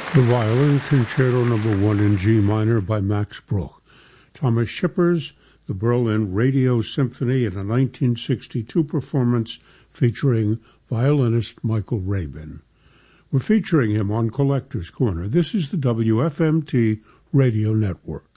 The Violin Concerto No. 1 in G minor by Max Bruch. Thomas Schipper's The Berlin Radio Symphony in a 1962 performance featuring violinist Michael Rabin. We're featuring him on Collector's Corner. This is the WFMT Radio Network.